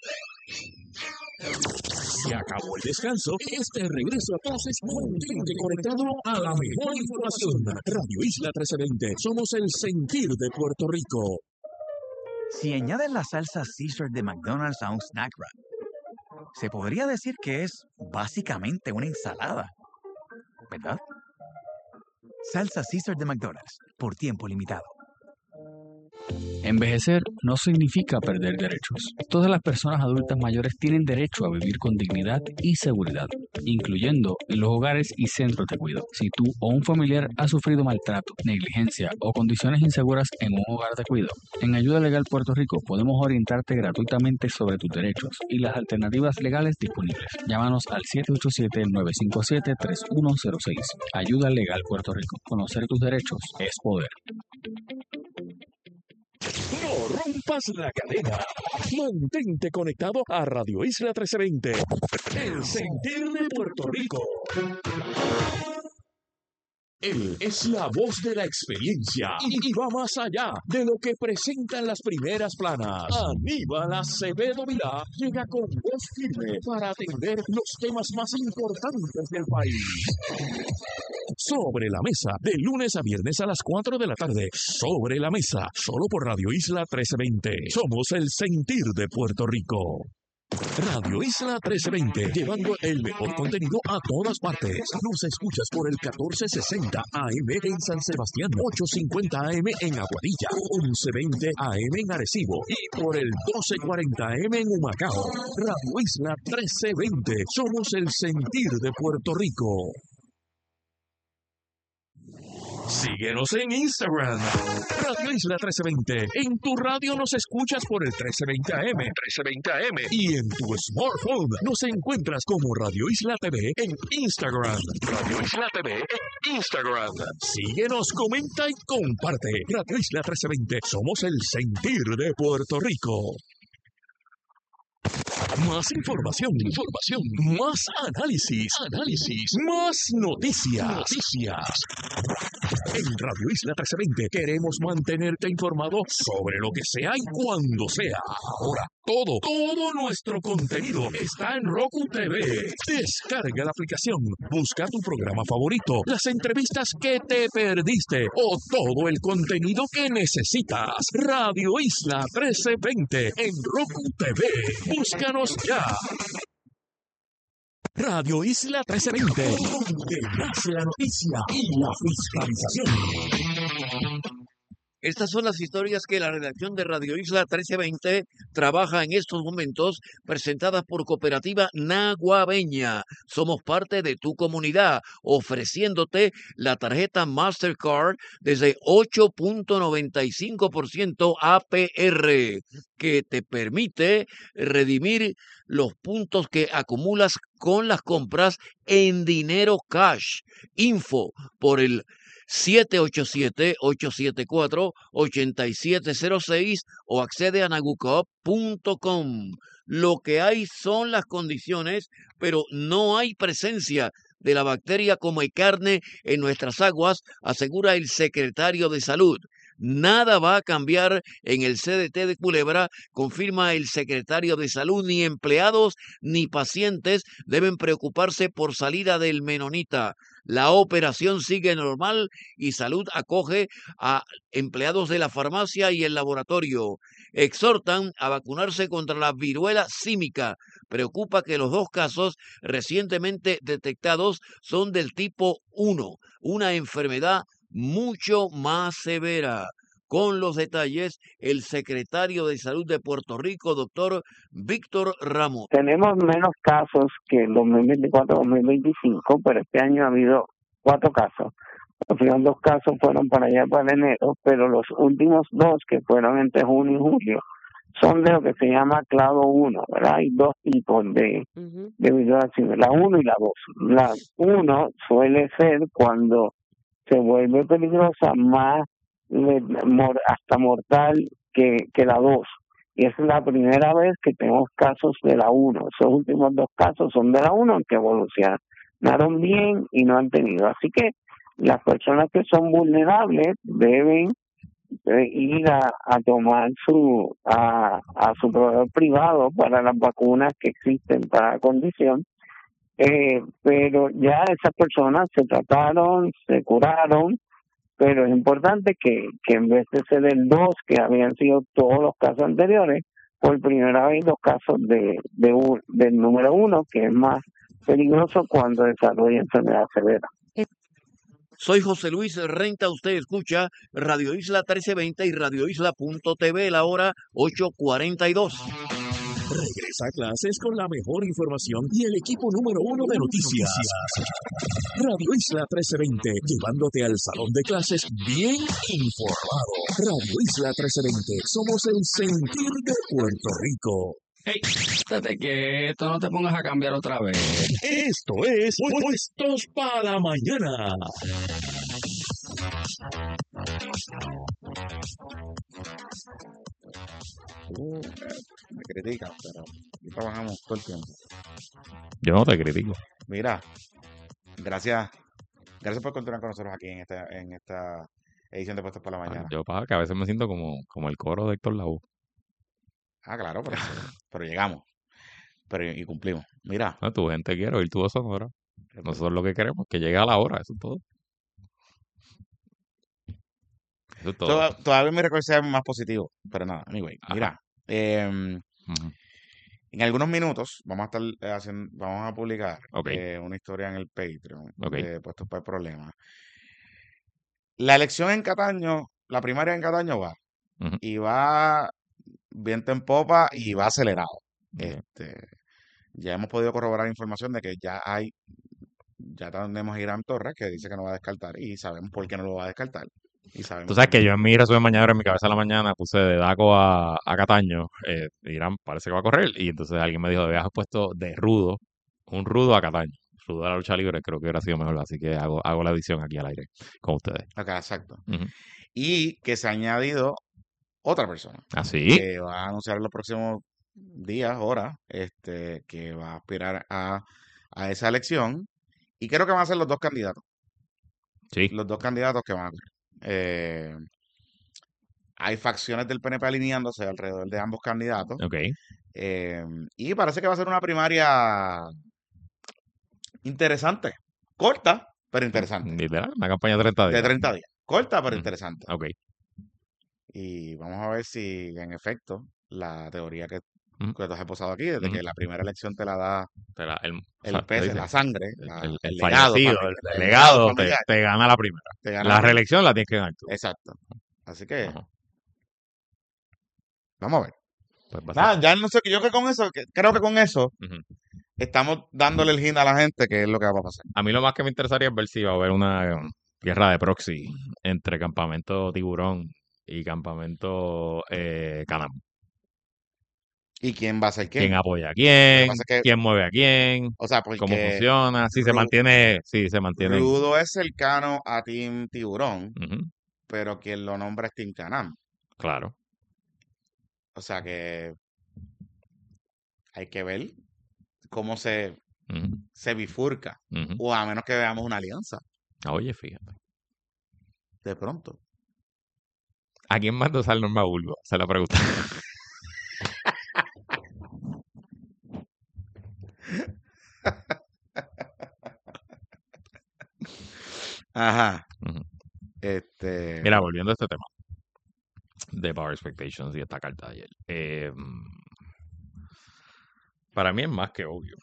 Se acabó el descanso. Este regreso a clases mantente conectado a la mejor información. Radio Isla trece veinte. Somos el sentir de Puerto Rico. Si añades la salsa Caesar de McDonald's a un snack wrap, se podría decir que es básicamente una ensalada, ¿verdad? Salsa Caesar de McDonald's, por tiempo limitado. Envejecer no significa perder derechos. Todas las personas adultas mayores tienen derecho a vivir con dignidad y seguridad, incluyendo en los hogares y centros de cuidado. Si tú o un familiar ha sufrido maltrato, negligencia o condiciones inseguras en un hogar de cuidado, en Ayuda Legal Puerto Rico podemos orientarte gratuitamente sobre tus derechos y las alternativas legales disponibles. Llámanos al siete ocho siete, nueve cinco siete, tres uno cero seis. Ayuda Legal Puerto Rico. Conocer tus derechos es poder. No rompas la cadena. Mantente conectado a Radio Isla trece veinte. El sentir de Puerto Rico. Él es la voz de la experiencia y, y va más allá de lo que presentan las primeras planas. Aníbal Acevedo Vilá llega con voz firme para atender los temas más importantes del país. Sobre la Mesa, de lunes a viernes a las cuatro de la tarde. Sobre la Mesa, solo por Radio Isla trece veinte. Somos el sentir de Puerto Rico. Radio Isla trece veinte, llevando el mejor contenido a todas partes. Nos escuchas por el catorce sesenta A M en San Sebastián, ochocientos cincuenta A M en Aguadilla, once veinte A M en Arecibo y por el doce cuarenta A M en Humacao. Radio Isla trece veinte, somos el sentir de Puerto Rico. Síguenos en Instagram, Radio Isla trece veinte. En tu radio nos escuchas por el trece veinte A M, trece veinte A M. Y en tu smartphone nos encuentras como Radio Isla T V en Instagram. Radio Isla T V en Instagram. Síguenos, comenta y comparte. Radio Isla trece veinte. Somos el sentir de Puerto Rico. Más información, información, más análisis, análisis, más noticias, noticias. En Radio Isla trece veinte queremos mantenerte informado sobre lo que sea y cuando sea. Ahora, todo, todo nuestro contenido está en Roku T V. Descarga la aplicación, busca tu programa favorito, las entrevistas que te perdiste o todo el contenido que necesitas. Radio Isla trece veinte en Roku T V. Búscanos ya. Radio Isla trece veinte, donde nace la noticia y la fiscalización. Estas son las historias que la redacción de Radio Isla trece veinte trabaja en estos momentos, presentadas por Cooperativa Naguabeña. Somos parte de tu comunidad, ofreciéndote la tarjeta Mastercard desde ocho punto noventa y cinco por ciento A P R, que te permite redimir los puntos que acumulas con las compras en dinero cash. Info por el siete ocho siete, ocho siete cuatro, ocho siete cero seis o accede a nagucoop punto com. Lo que hay son las condiciones, pero no hay presencia de la bacteria come carne en nuestras aguas, asegura el secretario de Salud. Nada va a cambiar en el C D T de Culebra, confirma el secretario de Salud. Ni empleados ni pacientes deben preocuparse por salida del Menonita. La operación sigue normal y Salud acoge a empleados de la farmacia y el laboratorio. Exhortan a vacunarse contra la viruela símica. Preocupa que los dos casos recientemente detectados son del tipo uno, una enfermedad mucho más severa. Con los detalles, el secretario de Salud de Puerto Rico, doctor Víctor Ramos. Tenemos menos casos que el dos mil veinticuatro dos mil veinticinco, pero este año ha habido cuatro casos. Los primeros dos casos fueron para allá para enero, pero los últimos dos, que fueron entre junio y julio, son de lo que se llama clado uno, ¿verdad? Hay dos tipos de, uh-huh. de violaciones, la uno y la dos. La uno suele ser cuando se vuelve peligrosa más hasta mortal que, que la dos. Y esa es la primera vez que tenemos casos de la uno. Esos últimos dos casos son de la uno, que evolucionaron bien y no han tenido. Así que las personas que son vulnerables deben eh, ir a, a tomar su a, a su proveedor privado para las vacunas que existen para la condición. Eh, pero ya esas personas se trataron, se curaron, pero es importante que, que en vez de ser el dos, que habían sido todos los casos anteriores, por primera vez los casos de, de un, del número uno, que es más peligroso cuando desarrolla enfermedad severa. Soy José Luis Renta, usted escucha Radio Isla trece veinte y Radio Isla punto t v, la hora ocho cuarenta y dos. Regresa a clases con la mejor información y el equipo número uno de noticias. Radio Isla trece veinte, llevándote al salón de clases bien informado. Radio Isla trece veinte, somos el sentir de Puerto Rico. Hey, estate quieto, no te pongas a cambiar otra vez. Esto es Puestos para la Mañana. Uh, me critican, pero aquí trabajamos todo el tiempo. Yo no te critico. Mira, gracias, gracias por continuar con nosotros aquí en esta, en esta edición de Puestos para la Mañana. Yo pasa que a veces me siento como, como el coro de Héctor Lavoe. Ah, claro, pero, pero llegamos. Pero y cumplimos. Mira. No, tu gente quiere oír tu voz sonora. Nosotros lo que queremos es que llegue a la hora, eso es todo. Eso es todo. Toda, todavía mi recuerdo es más positivo. Pero nada, anyway. Ajá. Mira. Eh, uh-huh. En algunos minutos vamos a estar eh, haciendo, vamos a publicar okay. eh, una historia en el Patreon okay. de Puestos para el Problema. La elección en Cataño, la primaria en Cataño va. Uh-huh. Y va viento en popa y va acelerado. Uh-huh. Este, ya hemos podido corroborar información de que ya hay, ya tenemos a Irán Torres, que dice que no va a descartar, y sabemos por qué no lo va a descartar. Y sabemos Tú sabes que yo en mi resumen mañana, en mi cabeza de la mañana, puse de Daco a, a Cataño, eh, Irán parece que va a correr, y entonces alguien me dijo, habías puesto de rudo, un rudo a Cataño. Rudo a la lucha libre, creo que hubiera sido mejor, así que hago, hago la edición aquí al aire con ustedes. Acá, exacto. Uh-huh. Y que se ha añadido otra persona. ¿Ah, sí? Que va a anunciar en los próximos días, horas, este, que va a aspirar a, a esa elección. Y creo que van a ser los dos candidatos. Sí. Los dos candidatos que van a correr. Eh, hay facciones del P N P alineándose alrededor de ambos candidatos. Ok. Eh, y parece que va a ser una primaria interesante. Corta, pero interesante. Literal, una campaña de treinta días. De treinta días. Corta, pero mm. interesante. Ok. Y vamos a ver si, en efecto, la teoría que, mm. que tú has esposado aquí, desde mm. que la primera elección te la da te la, el, el o sea, peso, la sangre, el, la, el, el, el legado, el, el legado, te, te gana la primera. Gana la, la reelección la tienes que ganar tú. Exacto. Así que, uh-huh. vamos a ver. Pues Nada, ya no sé, yo creo que con eso, que, creo que con eso, uh-huh. estamos dándole el hint a la gente que es lo que va a pasar. A mí lo más que me interesaría es ver si va a haber una um, guerra de proxy entre Campamento Tiburón y Campamento eh, Canam. ¿Y quién va a ser quién? ¿Quién apoya a quién? Que, ¿Quién mueve a quién? O sea, ¿cómo funciona? Sí, Rudo, se mantiene. Sí, se mantiene. Rudo es cercano a Team Tiburón, uh-huh. pero quien lo nombra es Team Canam. Claro. O sea que hay que ver cómo se, uh-huh. se bifurca. Uh-huh. O a menos que veamos una alianza. Oye, fíjate. De pronto. ¿A quién mandó usar Norma Bulbo? Se la pregunta. Ajá. Uh-huh. Este... Mira, volviendo a este tema de Power Expectations y esta carta de ayer. Eh, para mí es más que obvio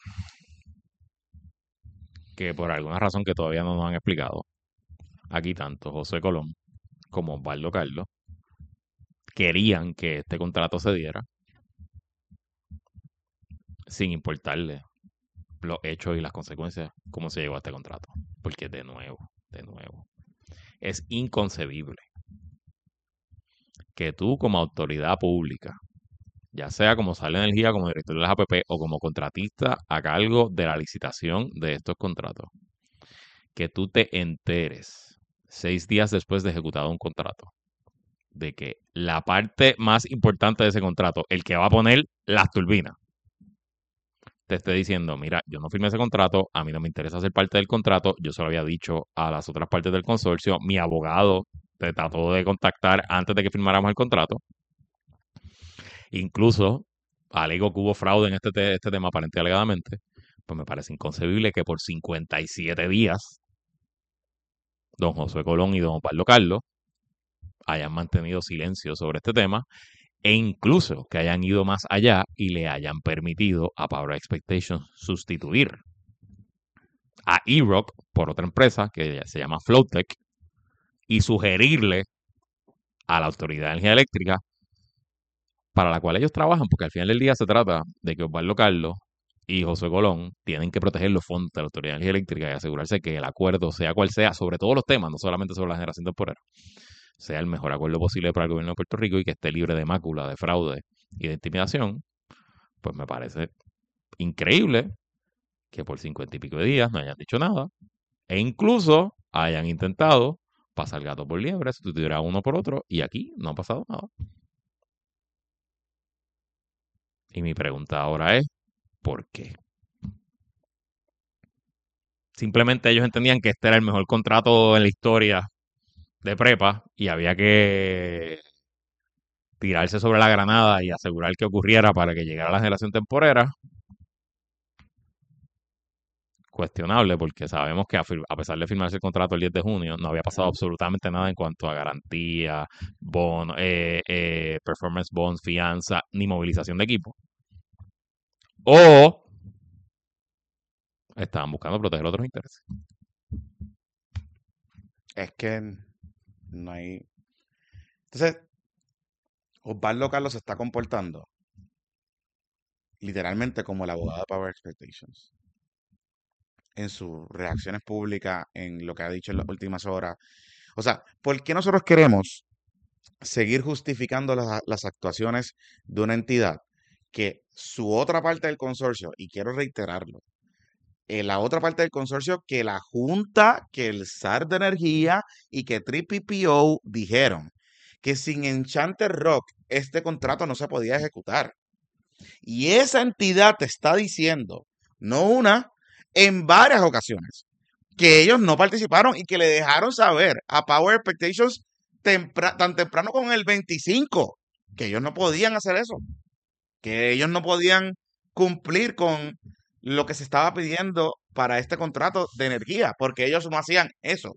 que por alguna razón que todavía no nos han explicado, aquí tanto José Colón como Osvaldo Carlos querían que este contrato se diera sin importarle los hechos y las consecuencias, cómo se llegó a este contrato. Porque de nuevo, de nuevo, es inconcebible que tú como autoridad pública, ya sea como Sal de Energía, como director de las A P P o como contratista a cargo de la licitación de estos contratos, que tú te enteres seis días después de ejecutado un contrato de que la parte más importante de ese contrato, el que va a poner las turbinas, te esté diciendo, mira, yo no firmé ese contrato, a mí no me interesa ser parte del contrato, yo se lo había dicho a las otras partes del consorcio, mi abogado te trató de contactar antes de que firmáramos el contrato. Incluso alego que hubo fraude en este, te- este tema, aparente y alegadamente, pues me parece inconcebible que por cincuenta y siete días don Josué Colón y don Osvaldo Carlos hayan mantenido silencio sobre este tema e incluso que hayan ido más allá y le hayan permitido a Power Expectations sustituir a E-Rock por otra empresa que se llama Flowtech y sugerirle a la Autoridad de Energía Eléctrica para la cual ellos trabajan, porque al final del día se trata de que Osvaldo Carlos y José Colón tienen que proteger los fondos de la Autoridad de Energía Eléctrica y asegurarse que el acuerdo, sea cual sea, sobre todos los temas, no solamente sobre la generación temporera, sea el mejor acuerdo posible para el gobierno de Puerto Rico y que esté libre de mácula, de fraude y de intimidación. Pues me parece increíble que por cincuenta y pico de días no hayan dicho nada e incluso hayan intentado pasar gato por liebre, sustituir a uno por otro y aquí no ha pasado nada. Y mi pregunta ahora es, ¿por qué? Simplemente ellos entendían que este era el mejor contrato en la historia de prepa y había que tirarse sobre la granada y asegurar que ocurriera para que llegara la generación temporera. Cuestionable, porque sabemos que a, fir- a pesar de firmarse el contrato el diez de junio, no había pasado absolutamente nada en cuanto a garantía, bono, eh, eh, performance bonds, fianza, ni movilización de equipo. O estaban buscando proteger otros intereses. Es que no hay... Entonces, Osvaldo Carlos se está comportando literalmente como el abogado de Power Expectations en sus reacciones públicas, en lo que ha dicho en las últimas horas. O sea, ¿por qué nosotros queremos seguir justificando las, las actuaciones de una entidad que su otra parte del consorcio, y quiero reiterarlo, eh, la otra parte del consorcio que la Junta, que el S A R de Energía y que Triple P O dijeron que sin Enchanted Rock este contrato no se podía ejecutar? Y esa entidad te está diciendo, no una, en varias ocasiones, que ellos no participaron y que le dejaron saber a Power Expectations tempra- tan temprano como el veinticinco, que ellos no podían hacer eso, que ellos no podían cumplir con lo que se estaba pidiendo para este contrato de energía, porque ellos no hacían eso.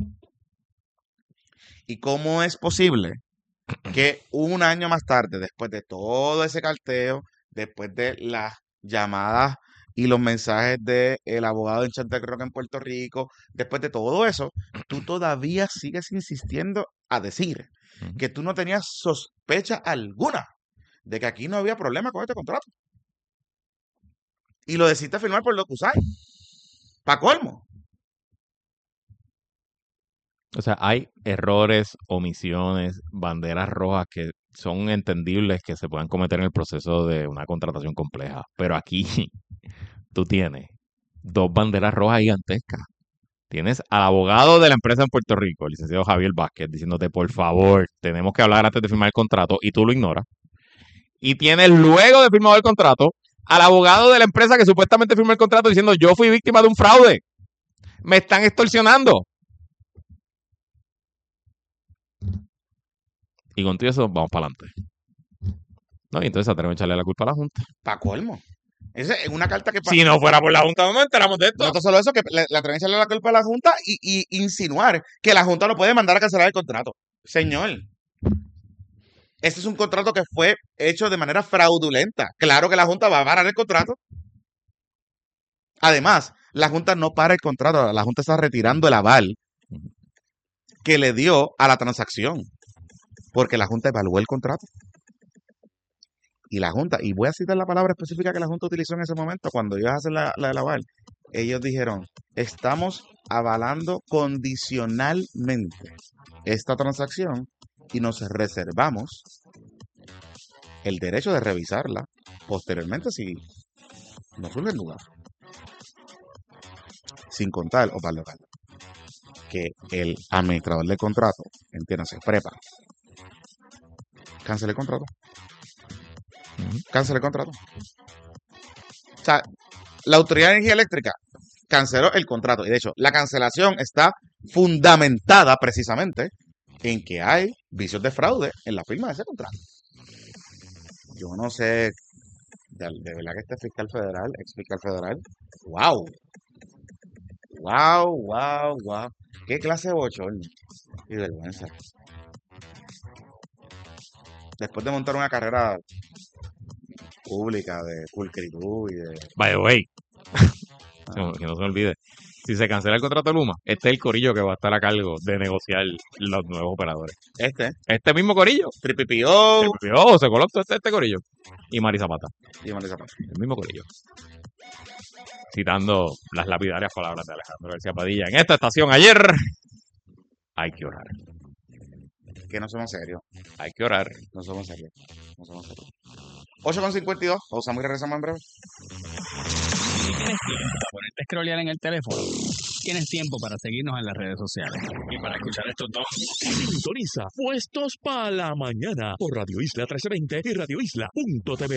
¿Y cómo es posible que un año más tarde, después de todo ese carteo, después de las llamadas y los mensajes del abogado de Enchanted Rock en Puerto Rico, después de todo eso, tú todavía sigues insistiendo a decir Ujú. que tú no tenías sospecha alguna de que aquí no había problema con este contrato? Y lo decidiste firmar por lo que usáis. ¿Para colmo? O sea, hay errores, omisiones, banderas rojas que son entendibles que se puedan cometer en el proceso de una contratación compleja. Pero aquí tú tienes dos banderas rojas gigantescas. Tienes al abogado de la empresa en Puerto Rico, el licenciado Javier Vázquez, diciéndote, por favor, tenemos que hablar antes de firmar el contrato, y tú lo ignoras. Y tienes luego de firmado el contrato al abogado de la empresa que supuestamente firmó el contrato diciendo, yo fui víctima de un fraude. Me están extorsionando. Y con todo eso, vamos para adelante. No, y entonces atreven a echarle la culpa a la Junta. ¿Para colmo? Esa es una carta que... pa- Si no fuera por la Junta, no nos enteramos de esto. No solo eso, que le, le atreven a echarle la culpa a la Junta y, y insinuar que la Junta lo puede mandar a cancelar el contrato. Señor, este es un contrato que fue hecho de manera fraudulenta. Claro que la Junta va a parar el contrato. Además, la Junta no para el contrato, la Junta está retirando el aval que le dio a la transacción. porque la Junta evaluó el contrato. Y la Junta, y voy a citar la palabra específica que la Junta utilizó en ese momento, cuando ellos hacen la, la del aval, ellos dijeron, estamos avalando condicionalmente esta transacción y nos reservamos el derecho de revisarla posteriormente si no surge el lugar. Sin contar, Osvaldo Carlos, que el administrador del contrato, entiéndase, prepa, cancele el contrato. Cancele el contrato. O sea, la Autoridad de Energía Eléctrica canceló el contrato. Y de hecho, la cancelación está fundamentada precisamente en que hay vicios de fraude en la firma de ese contrato. Yo no sé, de, de verdad que este fiscal federal, ex fiscal federal, wow. Wow, wow, wow. Qué clase de bochorno y vergüenza. Después de montar una carrera pública de pulcritud y de... By the way, ah. que no se me olvide, si se cancela el contrato de Luma, este es el corillo que va a estar a cargo de negociar los nuevos operadores. Este. Este mismo corillo. Triple P O. Triple P O, se colocó este, este corillo. Y Mari Zapata. Y Mari Zapata. El mismo corillo. Citando las lapidarias palabras de Alejandro García Padilla. En esta estación ayer, hay que orar. Que no somos serios. Hay que orar. No somos serios. No somos serios. ocho con cincuenta y dos. Pausamos y regresamos en breve. ¿Tienes tiempo para ponerte a scrollear en el teléfono? Tienes tiempo para seguirnos en las redes sociales y para escuchar estos dos. Sintoniza Puestos para la Mañana por Radio Isla trece veinte y radio isla punto t v.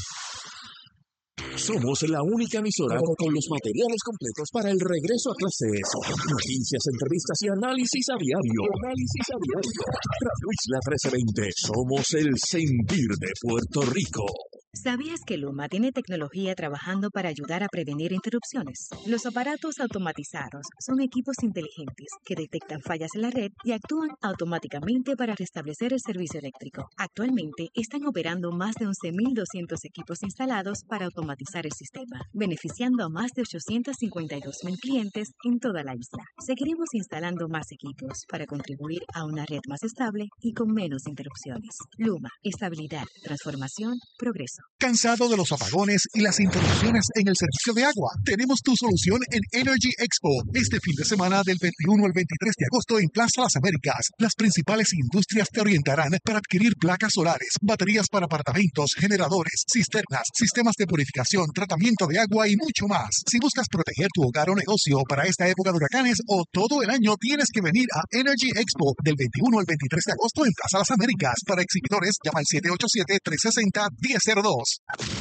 Somos la única emisora con los materiales completos para el regreso a clases. Noticias, entrevistas y análisis a diario. Análisis a diario. Radio Isla trece veinte. Somos el sentir de Puerto Rico. ¿Sabías que Luma tiene tecnología trabajando para ayudar a prevenir interrupciones? Los aparatos automatizados son equipos inteligentes que detectan fallas en la red y actúan automáticamente para restablecer el servicio eléctrico. Actualmente están operando más de once mil doscientos equipos instalados para automatizar el sistema, beneficiando a más de ochocientos cincuenta y dos mil clientes en toda la isla. Seguiremos instalando más equipos para contribuir a una red más estable y con menos interrupciones. Luma, estabilidad, transformación, progreso. ¿Cansado de los apagones y las interrupciones en el servicio de agua? Tenemos tu solución en Energy Expo. Este fin de semana del veintiuno al veintitrés de agosto en Plaza Las Américas. Las principales industrias te orientarán para adquirir placas solares, baterías para apartamentos, generadores, cisternas, sistemas de purificación, tratamiento de agua y mucho más. Si buscas proteger tu hogar o negocio para esta época de huracanes o todo el año, tienes que venir a Energy Expo del veintiuno al veintitrés de agosto en Plaza Las Américas. Para exhibidores, llama al siete ocho siete, tres seis cero, uno cero cero dos.